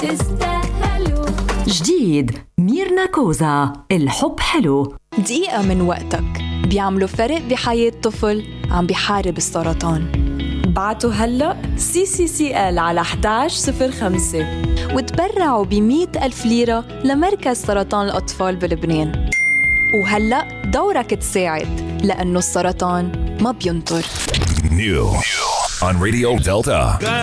تستاهلوا. جديد ميرنا كوزا، الحب حلو. دقيقة من وقتك بيعملوا فرق بحياة طفل عم بيحارب السرطان. بعتوا هلأ CCCL على 1105 وتبرعوا ب100,000 ليرة لمركز سرطان الأطفال بلبنان. وهلأ دورك تساعد، لأنه السرطان ما بينطر. New on Radio Delta.